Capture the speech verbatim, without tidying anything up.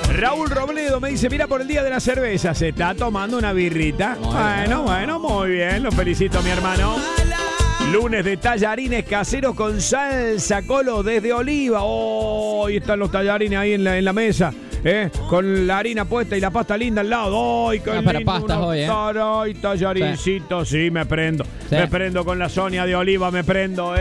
Raúl Robledo me dice, mira por el día de la cerveza, se está tomando una birrita. Bueno, bueno, muy bien, lo felicito, mi hermano. Lunes de tallarines caseros con salsa colo desde Oliva. Oh, ahí están los tallarines ahí en la, en la mesa, ¿eh? Con la harina puesta y la pasta linda al lado. ¡Ay, qué Ah, para lindo! pastas Unos hoy, ¿eh? tar- ay, tallarincitos, sí. sí, me prendo. Sí. Me prendo con la Sonia de Oliva, me prendo, ¿eh?